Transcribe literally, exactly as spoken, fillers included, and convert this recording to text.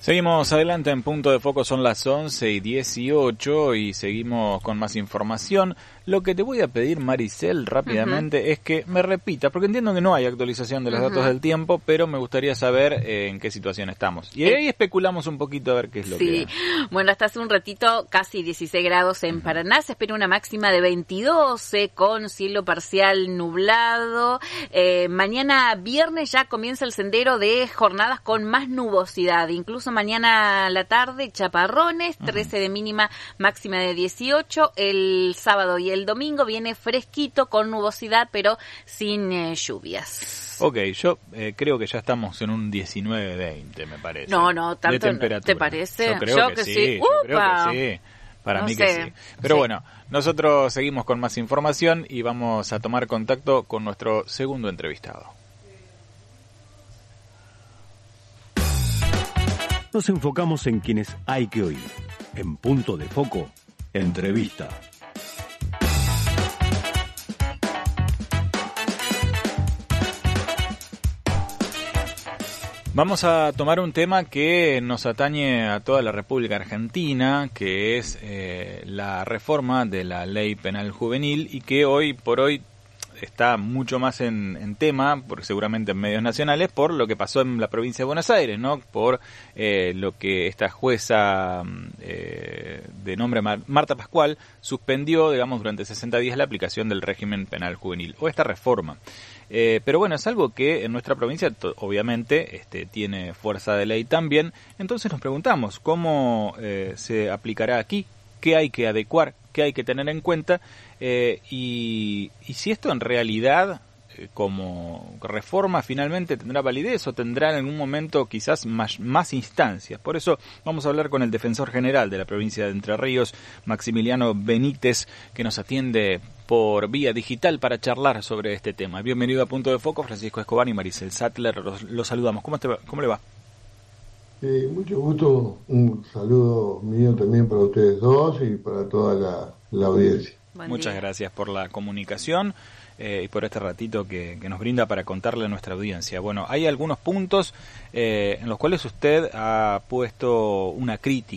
Seguimos adelante en Punto de Foco, son las once y dieciocho y seguimos con más información. Lo que te voy a pedir, Maricel, rápidamente, uh-huh. es que me repitas, porque entiendo que no hay actualización de los uh-huh. datos del tiempo, pero me gustaría saber eh, en qué situación estamos. Y ahí eh, especulamos un poquito a ver qué es lo sí. que... Sí, bueno, hasta hace un ratito casi dieciséis grados en uh-huh. Paraná, se espera una máxima de veintidós con cielo parcial nublado. Eh, mañana viernes ya comienza el sendero de jornadas con más nubosidad, incluso mañana a la tarde chaparrones, trece uh-huh. de mínima, máxima de dieciocho, el sábado y el El domingo viene fresquito con nubosidad, pero sin eh, lluvias. Ok, yo eh, creo que ya estamos en un diecinueve veinte, me parece. No, no, tanto de temperatura. ¿Te parece? Yo creo yo que, que sí, sí. yo creo que sí. Para no mí sé. que sí. Pero sí. bueno, nosotros seguimos con más información y vamos a tomar contacto con nuestro segundo entrevistado. Nos enfocamos en quienes hay que oír. En Punto de Foco, entrevista. Vamos a tomar un tema que nos atañe a toda la República Argentina, que es eh, la reforma de la Ley Penal Juvenil y que hoy por hoy está mucho más en, en tema, porque seguramente en medios nacionales, por lo que pasó en la provincia de Buenos Aires, ¿no? Por eh, lo que esta jueza eh, de nombre Mar- Marta Pascual suspendió, digamos, durante sesenta días la aplicación del régimen penal juvenil, o esta reforma. Eh, pero bueno, es algo que en nuestra provincia to- obviamente este, tiene fuerza de ley también, entonces nos preguntamos cómo eh, se aplicará aquí, qué hay que adecuar, qué hay que tener en cuenta eh, y, y si esto en realidad eh, como reforma finalmente tendrá validez o tendrá en algún momento quizás más, más instancias. Por eso vamos a hablar con el defensor general de la provincia de Entre Ríos, Maximiliano Benítez, que nos atiende por vía digital para charlar sobre este tema. Bienvenido a Punto de Foco, Francisco Escobar y Maricel Sattler, los, los saludamos. ¿Cómo, te va? ¿Cómo le va? Sí, mucho gusto, un saludo mío también para ustedes dos y para toda la, la audiencia. Buen Muchas día. gracias por la comunicación eh, y por este ratito que, que nos brinda para contarle a nuestra audiencia. Bueno, hay algunos puntos eh, en los cuales usted ha puesto una crítica